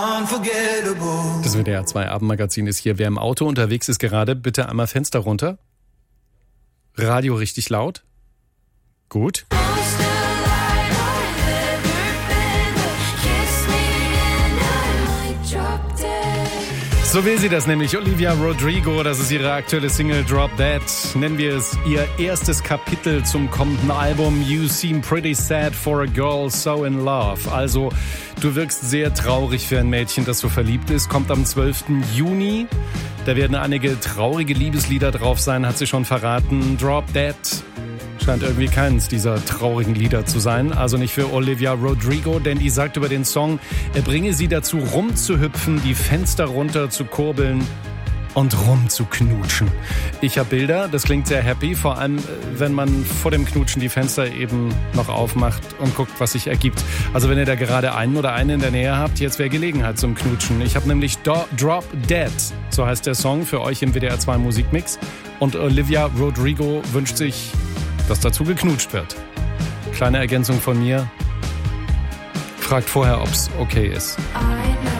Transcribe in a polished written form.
Das WDR 2 Abendmagazin ist hier. Wer im Auto unterwegs ist gerade, bitte einmal Fenster runter. Radio richtig laut. Gut. So will sie das nämlich. Olivia Rodrigo, das ist ihre aktuelle Single Drop Dead. Nennen wir es ihr erstes Kapitel zum kommenden Album You Seem Pretty Sad for a Girl So in Love. Also, du wirkst sehr traurig für ein Mädchen, das so verliebt ist. Kommt am 12. Juni. Da werden einige traurige Liebeslieder drauf sein, hat sie schon verraten. Drop Dead scheint irgendwie keins dieser traurigen Lieder zu sein. Also nicht für Olivia Rodrigo, denn die sagt über den Song, er bringe sie dazu rumzuhüpfen, die Fenster runter zu kurbeln und rumzuknutschen. Ich habe Bilder, das klingt sehr happy, vor allem wenn man vor dem Knutschen die Fenster eben noch aufmacht und guckt, was sich ergibt. Also wenn ihr da gerade einen oder eine in der Nähe habt, jetzt wäre Gelegenheit zum Knutschen. Ich habe nämlich Drop Dead, so heißt der Song, für euch im WDR 2 Musikmix. Und Olivia Rodrigo wünscht sich, dass dazu geknutscht wird. Kleine Ergänzung von mir. Fragt vorher, ob's okay ist.